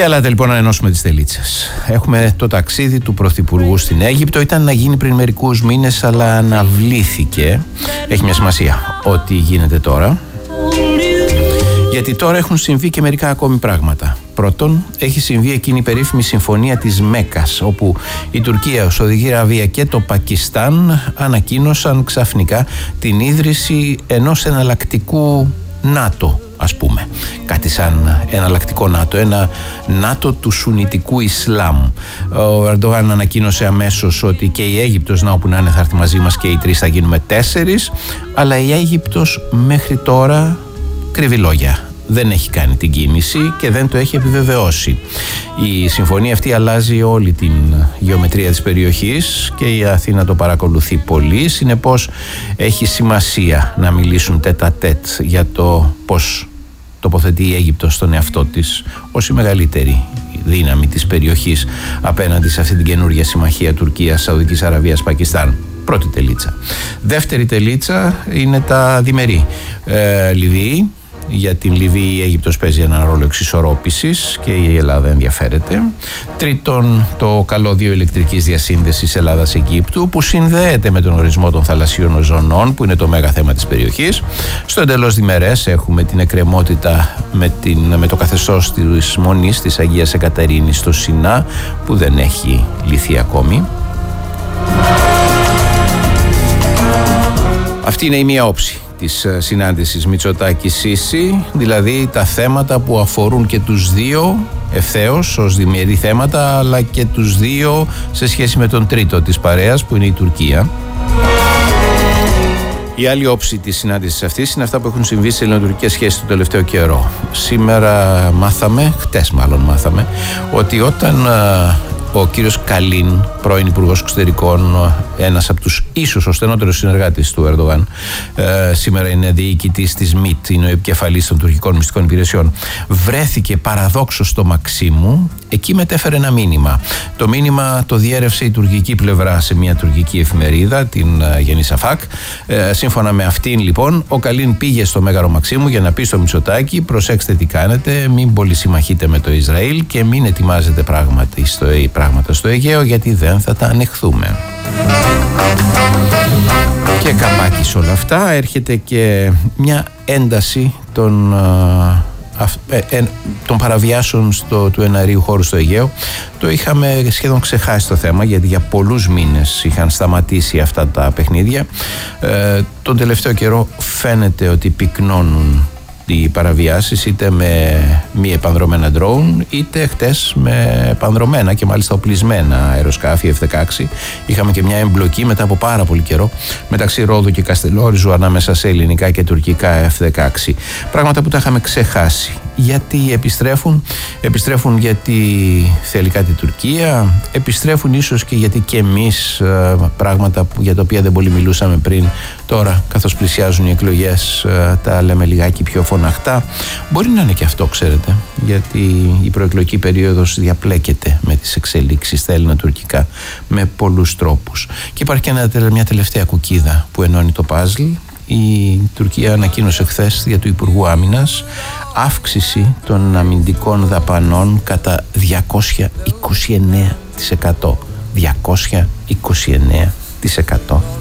Για ελάτε λοιπόν να ενώσουμε τις τελίτσες. Έχουμε το ταξίδι του Πρωθυπουργού στην Αίγυπτο. Ήταν να γίνει πριν μερικούς μήνες, αλλά αναβλήθηκε. Έχει μια σημασία ό,τι γίνεται τώρα, γιατί τώρα έχουν συμβεί και μερικά ακόμη πράγματα. Πρώτον, έχει συμβεί εκείνη η περίφημη συμφωνία της Μέκκας, όπου η Τουρκία, η Σαουδική Αραβία και το Πακιστάν ανακοίνωσαν ξαφνικά την ίδρυση ενός εναλλακτικού ΝΑΤΟ, ας πούμε. Κάτι σαν εναλλακτικό ΝΑΤΟ, ένα ΝΑΤΟ του Σουνιτικού Ισλάμ. Ο Ερντογάν ανακοίνωσε αμέσως ότι και η Αίγυπτος, να όπου να είναι, θα έρθει μαζί μας και οι τρεις θα γίνουμε 4, αλλά η Αίγυπτος μέχρι τώρα κρύβει λόγια. Δεν έχει κάνει την κίνηση και δεν το έχει επιβεβαιώσει. Η συμφωνία αυτή αλλάζει όλη την γεωμετρία της περιοχής και η Αθήνα το παρακολουθεί πολύ. Συνεπώς έχει σημασία να μιλήσουν τέτα-τέτ για το πώς τοποθετεί η Αίγυπτος στον εαυτό της ως η μεγαλύτερη δύναμη της περιοχής απέναντι σε αυτή την καινούργια συμμαχία Τουρκίας, Σαουδικής Αραβίας, Πακιστάν. Πρώτη τελίτσα. Δεύτερη τελίτσα είναι τα διμερεί. Λιβύη. Για την Λιβύη η Αίγυπτος παίζει έναν ρόλο εξισορρόπησης και η Ελλάδα ενδιαφέρεται. Τρίτον, το καλώδιο ηλεκτρικής διασύνδεσης Ελλάδας-Αιγύπτου, που συνδέεται με τον ορισμό των θαλασσίων ζωνών, που είναι το μέγα θέμα της περιοχής. Στο εντελώς διμερές έχουμε την εκκρεμότητα με το καθεστώς της Μονής της Αγίας Εκατερίνης στο Σινά, που δεν έχει λυθεί ακόμη. Αυτή είναι η μία όψη της συνάντησης Μητσοτάκη-Σίση, δηλαδή τα θέματα που αφορούν και τους δύο ευθέως ως διμερεί θέματα, αλλά και τους δύο σε σχέση με τον τρίτο της παρέας, που είναι η Τουρκία. Η άλλη όψη της συνάντησης αυτής είναι αυτά που έχουν συμβεί σε ελληνοτουρκικές σχέσεις το τελευταίο καιρό. Σήμερα χτες μάθαμε, ότι όταν ο κύριος Καλίν, πρώην Υπουργός Εξωτερικών, ένας από τους ίσως ο στενότερος συνεργάτης του Ερντογάν, σήμερα είναι διοικητής της ΜΙΤ, είναι ο επικεφαλής των τουρκικών μυστικών υπηρεσιών, βρέθηκε παραδόξως στο Μαξίμου. Εκεί μετέφερε ένα μήνυμα. Το μήνυμα το διέρευσε η τουρκική πλευρά σε μια τουρκική εφημερίδα, την Yeni Shafak. Σύμφωνα με αυτήν, λοιπόν, ο Καλίν πήγε στο Μέγαρο Μαξίμου για να πει στο Μητσοτάκη: προσέξτε τι κάνετε, μην πολυσυμμαχείτε με το Ισραήλ και μην ετοιμάζετε πράγματα στο Αιγαίο, γιατί δεν θα τα ανεχθούμε. Και καπάκι σε όλα αυτά έρχεται και μια ένταση των παραβιάσεων του εναερίου χώρου στο Αιγαίο. Το είχαμε σχεδόν ξεχάσει το θέμα, γιατί για πολλούς μήνες είχαν σταματήσει αυτά τα παιχνίδια. Τον τελευταίο καιρό φαίνεται ότι πυκνώνουν οι παραβιάσεις, είτε με μη επανδρωμένα ντρόουν, είτε χτες με επανδρωμένα και μάλιστα οπλισμένα αεροσκάφη F-16. Είχαμε και μια εμπλοκή μετά από πάρα πολύ καιρό μεταξύ Ρόδου και Καστελόριζου ανάμεσα σε ελληνικά και τουρκικά F-16. Πράγματα που τα είχαμε ξεχάσει. Γιατί επιστρέφουν γιατί θέλει κάτι η Τουρκία, επιστρέφουν ίσως και γιατί και εμείς πράγματα για τα οποία δεν πολύ μιλούσαμε πριν, τώρα καθώς πλησιάζουν οι εκλογές τα λέμε λιγάκι πιο φωναχτά. Μπορεί να είναι και αυτό, ξέρετε, γιατί η προεκλογική περίοδος διαπλέκεται με τις εξελίξεις στα ελληνοτουρκικά με πολλούς τρόπους. Και υπάρχει και μια τελευταία κουκίδα που ενώνει το παζλ. Η Τουρκία ανακοίνωσε χθες για του Υπουργού Άμυνας αύξηση των αμυντικών δαπανών κατά 229%. 229%.